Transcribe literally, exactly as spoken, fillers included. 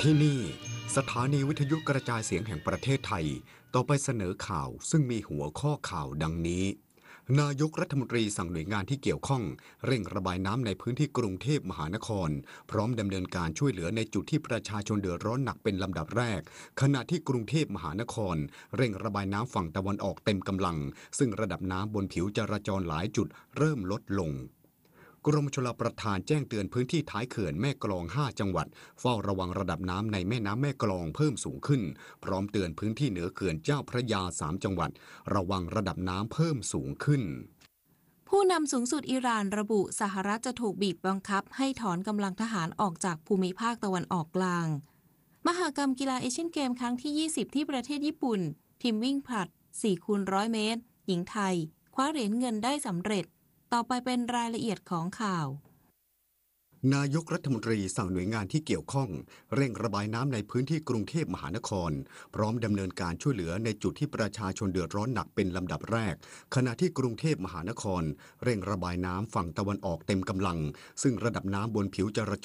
ที่นี่สถานีวิทยุกระจายเสียงแห่งประเทศไทยต่อไปเสนอข่าวซึ่งมีหัวข้อข่าวดังนี้นายกรัฐมนตรีสั่งหน่วยงานที่เกี่ยวข้องเร่งระบายน้ำในพื้นที่กรุงเทพมหานครพร้อมดำเนินการช่วยเหลือในจุดที่ประชาชนเดือดร้อนหนักเป็นลำดับแรกขณะที่กรุงเทพมหานครเร่งระบายน้ำฝั่งตะวันออกเต็มกำลังซึ่งระดับน้ำบนผิวจราจรหลายจุดเริ่มลดลงกรมชลประทานแจ้งเตือนพื้นที่ท้ายเขื่อนแม่กลองห้าจังหวัดเฝ้าระวังระดับน้ำในแม่น้ำแม่กลองเพิ่มสูงขึ้นพร้อมเตือนพื้นที่เหนือเขื่อนเจ้าพระยาสามจังหวัดระวังระดับน้ำเพิ่มสูงขึ้นผู้นำสูงสุดอิหร่านระบุสหรัฐจะถูกบีบบังคับให้ถอนกำลังทหารออกจากภูมิภาคตะวันออกกลางมหกรรมกีฬาเอเชียนเกมครั้งที่ยี่สิบที่ประเทศญี่ปุ่นทีมวิ่งผลัด สี่คูณร้อย เมตรหญิงไทยคว้าเหรียญเงินได้สำเร็จต่อไปเป็นรายละเอียดของข่าวนายกรัฐมนตรีสั่งหน่วยงานที่เกี่ยวข้องเร่งระบายน้ำในพื้นที่กรุงเทพมหานครพร้อมดำเนินการช่วยเหลือในจุดที่ประชาชนเดือดร้อนหนักเป็นลำดับแรกขณะที่กรุงเทพมหานครเร่งระบายน้ำฝั่งตะวันออกเต็มกำลังซึ่งระดับน้ำบนผิวจราจร